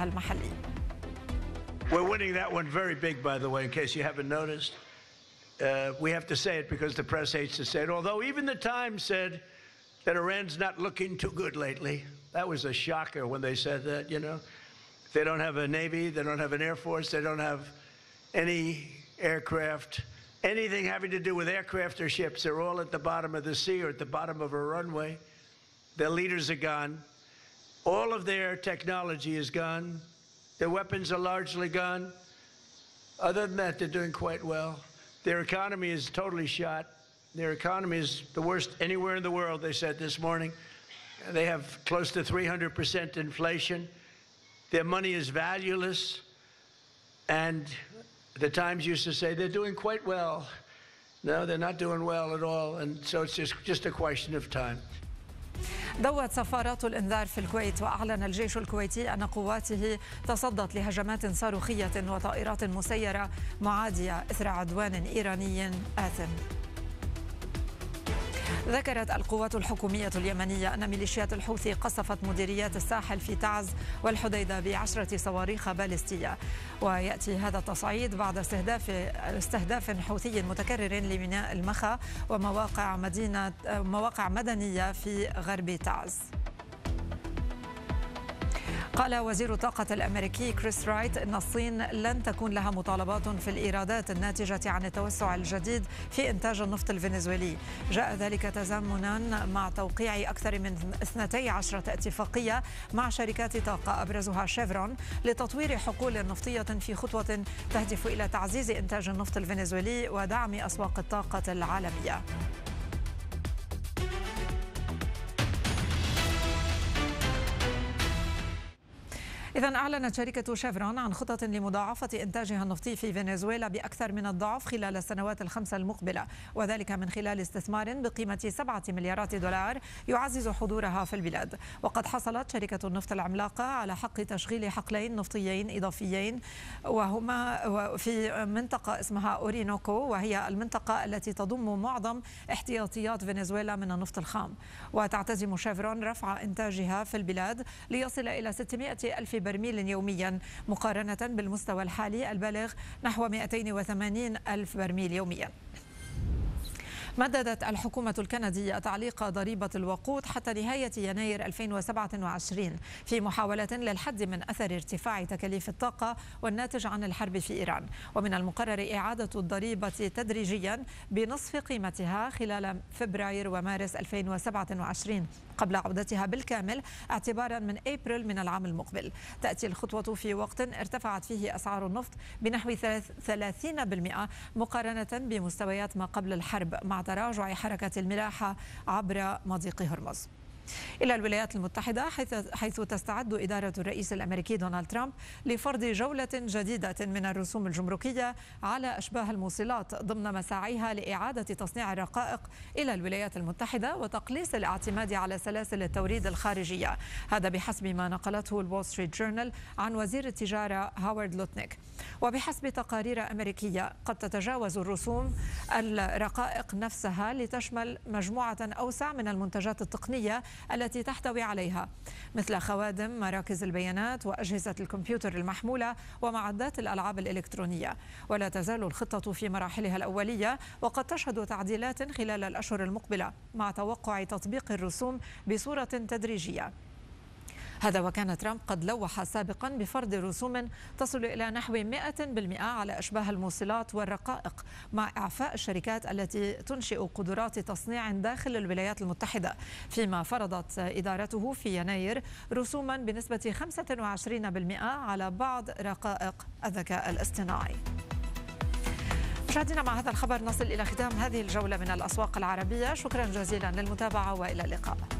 المحلي. We're winning that one very big, by the way, in case you haven't noticed. We have to say it because the press hates to say it, although even the Times said that Iran's not looking too good lately. That was a shocker when they said that, you know. They don't have a Navy, they don't have an Air Force, they don't have any aircraft, anything having to do with aircraft or ships. They're all at the bottom of the sea or at the bottom of a runway. Their leaders are gone. All of their technology is gone. Their weapons are largely gone. Other than that, they're doing quite well. Their economy is totally shot. Their economy is the worst anywhere in the world, they said this morning. They have close to 300% inflation. Their money is valueless. And the Times used to say they're doing quite well. No, they're not doing well at all. And so it's just a question of time. دوت صفارات الإنذار في الكويت، وأعلن الجيش الكويتي أن قواته تصدت لهجمات صاروخية وطائرات مسيرة معادية إثر عدوان إيراني آثم. ذكرت القوات الحكومية اليمنية أن ميليشيات الحوثي قصفت مديريات الساحل في تعز والحديدة ب10 صواريخ باليستية، ويأتي هذا التصعيد بعد استهداف حوثي متكرر لميناء المخا ومواقع مدنية في غرب تعز. قال وزير الطاقة الأمريكي كريس رايت إن الصين لن تكون لها مطالبات في الإيرادات الناتجة عن التوسع الجديد في إنتاج النفط الفنزويلي. جاء ذلك تزامنا مع توقيع أكثر من 12 اتفاقية مع شركات طاقة أبرزها شيفرون لتطوير حقول نفطية في خطوة تهدف إلى تعزيز إنتاج النفط الفنزويلي ودعم أسواق الطاقة العالمية. إذن أعلنت شركة شيفرون عن خطط لمضاعفة إنتاجها النفطي في فنزويلا بأكثر من الضعف خلال السنوات ال5 المقبلة، وذلك من خلال استثمار بقيمة 7 مليارات دولار يعزز حضورها في البلاد. وقد حصلت شركة النفط العملاقة على حق تشغيل حقلين نفطيين إضافيين، وهما في منطقة اسمها أورينوكو، وهي المنطقة التي تضم معظم احتياطيات فنزويلا من النفط الخام. وتعتزم شيفرون رفع إنتاجها في البلاد ليصل إلى 600 ألف برميل يوميا، مقارنة بالمستوى الحالي البالغ نحو 280 ألف برميل يوميا. مددت الحكومة الكندية تعليق ضريبة الوقود حتى نهاية يناير 2027 في محاولة للحد من أثر ارتفاع تكاليف الطاقة والناتج عن الحرب في إيران. ومن المقرر إعادة الضريبة تدريجيا بنصف قيمتها خلال فبراير ومارس 2027 قبل عودتها بالكامل اعتبارا من أبريل من العام المقبل. تأتي الخطوة في وقت ارتفعت فيه أسعار النفط بنحو 30% مقارنة بمستويات ما قبل الحرب، مع تراجع حركة الملاحة عبر مضيق هرمز. إلى الولايات المتحدة، حيث تستعد إدارة الرئيس الأمريكي دونالد ترامب لفرض جولة جديدة من الرسوم الجمركية على أشباه الموصلات ضمن مساعيها لإعادة تصنيع الرقائق إلى الولايات المتحدة وتقليص الاعتماد على سلاسل التوريد الخارجية. هذا بحسب ما نقلته الول ستريت جورنال عن وزير التجارة هاورد لوتنيك. وبحسب تقارير أمريكية قد تتجاوز الرسوم الرقائق نفسها لتشمل مجموعة أوسع من المنتجات التقنية التي تحتوي عليها، مثل خوادم مراكز البيانات وأجهزة الكمبيوتر المحمولة ومعدات الألعاب الإلكترونية. ولا تزال الخطة في مراحلها الأولية، وقد تشهد تعديلات خلال الأشهر المقبلة مع توقع تطبيق الرسوم بصورة تدريجية. هذا وكان ترامب قد لوح سابقا بفرض رسوم تصل إلى نحو 100% على أشباه الموصلات والرقائق، مع إعفاء الشركات التي تنشئ قدرات تصنيع داخل الولايات المتحدة، فيما فرضت إدارته في يناير رسوما بنسبة 25% على بعض رقائق الذكاء الاصطناعي. مشاهدينا، مع هذا الخبر نصل إلى ختام هذه الجولة من الأسواق العربية. شكرا جزيلا للمتابعة وإلى اللقاء.